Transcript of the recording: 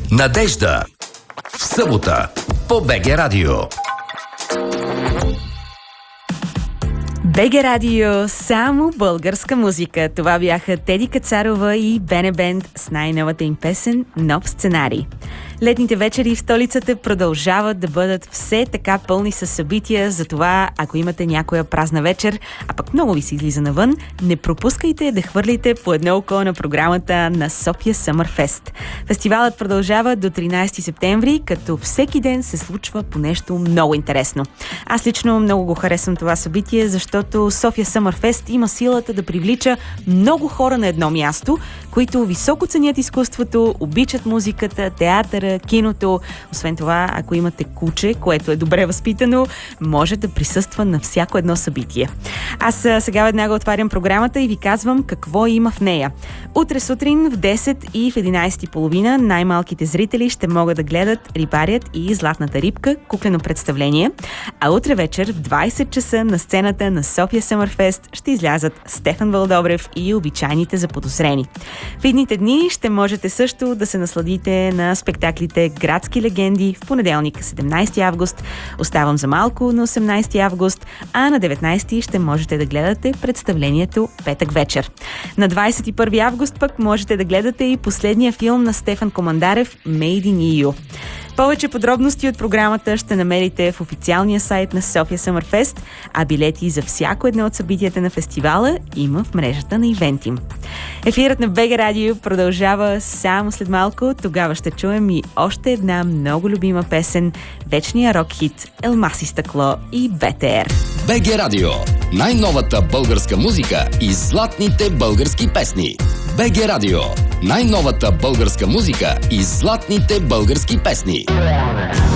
Надежда. В събота по БГ Радио. БГ Радио, само българска музика. Това бяха Теди Кацарова и Бене Бенд с най-новата им песен «Нов сценарий». Летните вечери в столицата продължават да бъдат все така пълни с събития, затова ако имате някоя празна вечер, а пък много ви се излиза навън, не пропускайте да хвърлите по едно око на програмата на София Съмърфест. Фестивалът продължава до 13 септември, като всеки ден се случва по нещо много интересно. Аз лично много го харесвам това събитие, защото София Съмърфест има силата да привлича много хора на едно място, които високо ценят изкуството, обичат музиката, театъра, киното. Освен това, ако имате куче, което е добре възпитано, може да присъства на всяко едно събитие. Аз сега веднага отварям програмата и ви казвам какво има в нея. Утре сутрин в 10 и в 11:30 най-малките зрители ще могат да гледат Рибарят и Златната рибка, куклено представление, а утре вечер в 20 часа на сцената на София Съмърфест ще излязат Стефан Вълдобрев и обичайните заподозрени. В идните дни ще можете също да се насладите на спектаклите Градски легенди в понеделник 17 август, Оставам за малко на 18 август, а на 19 ще можете да гледате представлението Петък вечер. На 21 август пък можете да гледате и последния филм на Стефан Командарев Made in EU. Повече подробности от програмата ще намерите в официалния сайт на София Съмърфест, а билети за всяко едно от събитията на фестивала има в мрежата на Ивентим. Ефирът на БГ Радио продължава само след малко. Тогава ще чуем и още една много любима песен, вечния рок-хит Елмаси стъкло и БТР. БГ Радио. Най-новата българска музика и златните български песни. БГ Радио. Най-новата българска музика и златните български песни.